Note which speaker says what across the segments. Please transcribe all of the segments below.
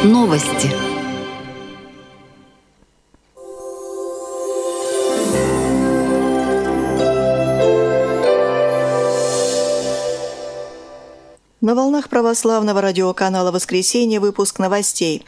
Speaker 1: Новости.
Speaker 2: На волнах православного радиоканала «Воскресенье» выпуск новостей.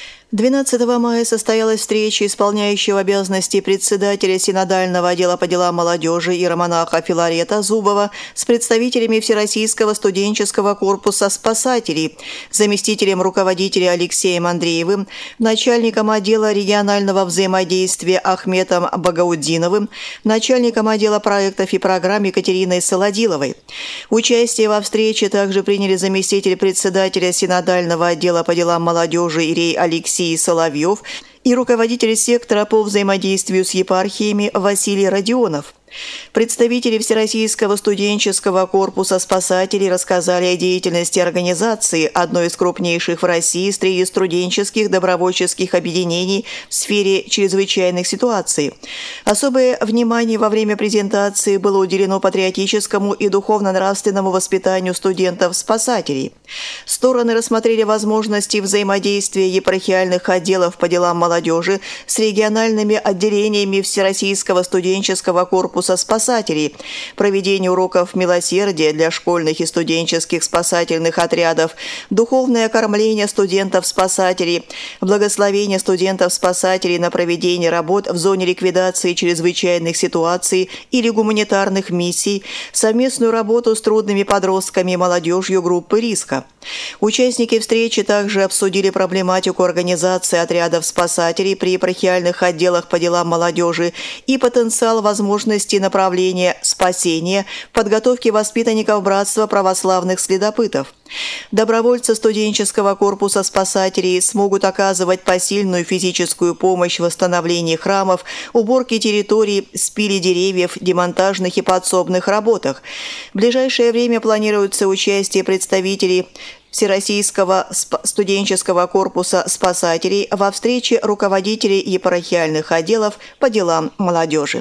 Speaker 2: 12 мая состоялась встреча исполняющего обязанности председателя Синодального отдела по делам молодежи иеромонаха Филарета Зубова с представителями Всероссийского студенческого корпуса спасателей, заместителем руководителя Алексеем Андреевым, начальником отдела регионального взаимодействия Ахметом Багаудиновым, начальником отдела проектов и программ Екатериной Солодиловой. Участие во встрече также приняли заместитель председателя Синодального отдела по делам молодежи Ирей Алексей Соловьев и руководитель сектора по взаимодействию с епархиями Василий Родионов. Представители Всероссийского студенческого корпуса спасателей рассказали о деятельности организации, одной из крупнейших в России среди студенческих добровольческих объединений в сфере чрезвычайных ситуаций. Особое внимание во время презентации было уделено патриотическому и духовно-нравственному воспитанию студентов-спасателей. Стороны рассмотрели возможности взаимодействия епархиальных отделов по делам молодежи с региональными отделениями Всероссийского студенческого корпуса спасателей, проведение уроков милосердия для школьных и студенческих спасательных отрядов, духовное кормление студентов-спасателей, благословение студентов-спасателей на проведение работ в зоне ликвидации чрезвычайных ситуаций или гуманитарных миссий, совместную работу с трудными подростками и молодежью группы риска. Участники встречи также обсудили проблематику организации отрядов спасателей при епархиальных отделах по делам молодежи и потенциал возможностей направления спасения в подготовке воспитанников братства православных следопытов. Добровольцы студенческого корпуса спасателей смогут оказывать посильную физическую помощь в восстановлении храмов, уборке территорий, спиле деревьев, демонтажных и подсобных работах. В ближайшее время планируется участие представителей Всероссийского студенческого корпуса спасателей во встрече руководителей епархиальных отделов по делам молодежи.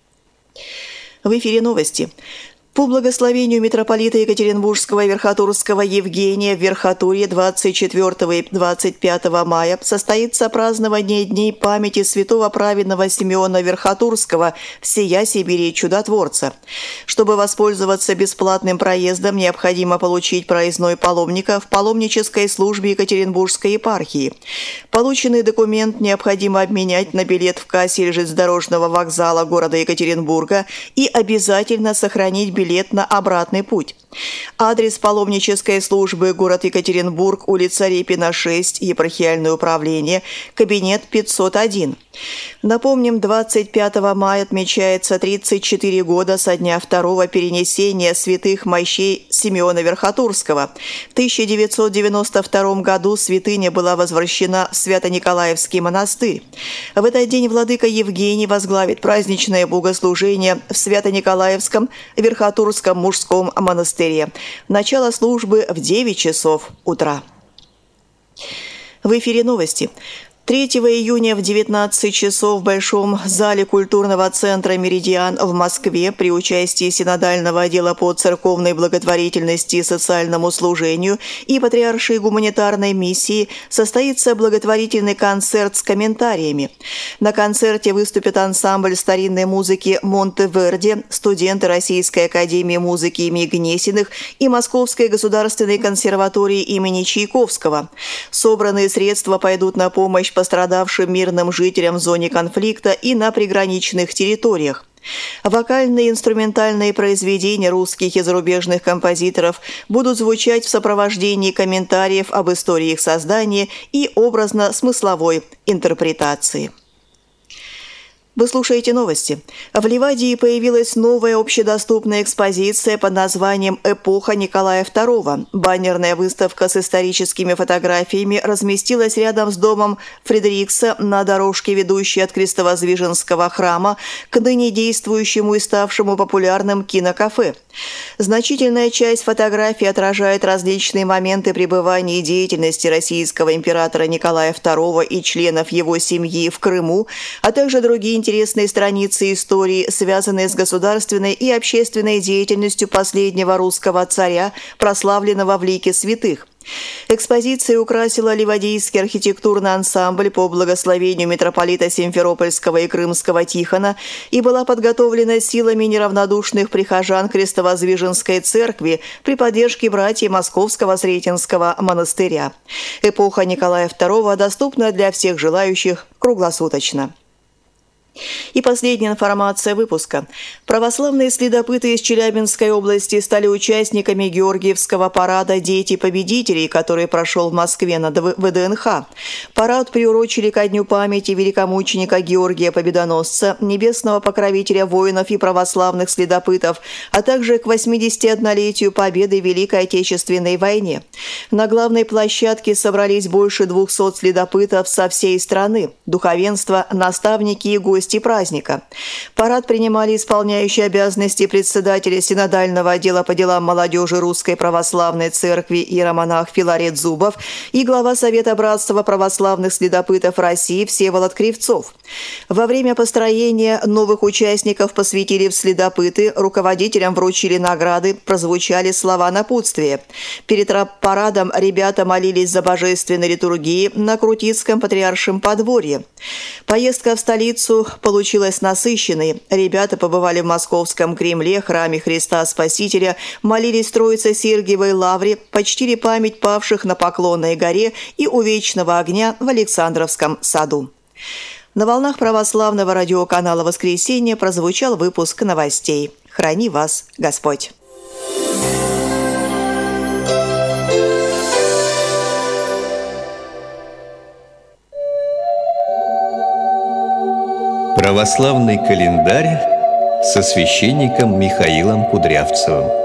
Speaker 2: В эфире новости. По благословению митрополита Екатеринбургского и Верхотурского Евгения в Верхотурье 24 и 25 мая состоится празднование Дней памяти святого праведного Симеона Верхотурского всея Сибири чудотворца. Чтобы воспользоваться бесплатным проездом, необходимо получить проездной паломника в паломнической службе Екатеринбургской епархии. Полученный документ необходимо обменять на билет в кассе железнодорожного вокзала города Екатеринбурга и обязательно сохранить билет на обратный путь. Адрес паломнической службы: город Екатеринбург, улица Репина, 6, епархиальное управление, кабинет 501. Напомним, 25 мая отмечается 34 года со дня второго перенесения святых мощей Симеона Верхотурского. В 1992 году святыня была возвращена в Свято-Николаевский монастырь. В этот день владыка Евгений возглавит праздничное богослужение в Свято-Николаевском Верхотурском мужском монастыре. Начало службы в 9 часов утра. В эфире новости. 3 июня в 19 часов в Большом зале культурного центра «Меридиан» в Москве при участии Синодального отдела по церковной благотворительности и социальному служению и Патриаршей гуманитарной миссии состоится благотворительный концерт с комментариями. На концерте выступит ансамбль старинной музыки «Монтеверди», студенты Российской академии музыки имени Гнесиных и Московской государственной консерватории имени Чайковского. Собранные средства пойдут на помощь пострадавшим мирным жителям в зоне конфликта и на приграничных территориях. Вокальные и инструментальные произведения русских и зарубежных композиторов будут звучать в сопровождении комментариев об истории их создания и образно-смысловой интерпретации. Вы слушаете новости. В Ливадии появилась новая общедоступная экспозиция под названием «Эпоха Николая II». Баннерная выставка с историческими фотографиями разместилась рядом с домом Фредерикса на дорожке, ведущей от Крестовоздвиженского храма к ныне действующему и ставшему популярным кинокафе. Значительная часть фотографий отражает различные моменты пребывания и деятельности российского императора Николая II и членов его семьи в Крыму, а также другие интересные страницы истории, связанные с государственной и общественной деятельностью последнего русского царя, прославленного в лике святых. Экспозиция украсила ливадийский архитектурный ансамбль по благословению митрополита Симферопольского и Крымского Тихона и была подготовлена силами неравнодушных прихожан Крестовоздвиженской церкви при поддержке братьев Московского Сретенского монастыря. Эпоха Николая II доступна для всех желающих круглосуточно. И последняя информация выпуска. Православные следопыты из Челябинской области стали участниками Георгиевского парада «Дети победителей», который прошел в Москве на ВДНХ. Парад приурочили ко дню памяти великомученика Георгия Победоносца, небесного покровителя воинов и православных следопытов, а также к 81-летию победы в Великой Отечественной войне. На главной площадке собрались больше 200 следопытов со всей страны, духовенство, наставники и гости праздника. Парад принимали исполняющие обязанности председателя Синодального отдела по делам молодежи Русской Православной Церкви иеромонах Филарет Зубов и глава Совета Братства православных следопытов России Всеволод Кривцов. Во время построения новых участников посвятили в следопыты, руководителям вручили награды, прозвучали слова напутствия. Перед парадом ребята молились за божественной литургии на Крутицком патриаршем подворье. Поездка в столицу получилась насыщенной. Ребята побывали в Московском Кремле, храме Христа Спасителя, молились в Троице-Сергиевой лавре, почтили память павших на Поклонной горе и у Вечного огня в Александровском саду. На волнах православного радиоканала «Воскресенье» прозвучал выпуск новостей. Храни вас Господь!
Speaker 1: Православный календарь со священником Михаилом Кудрявцевым.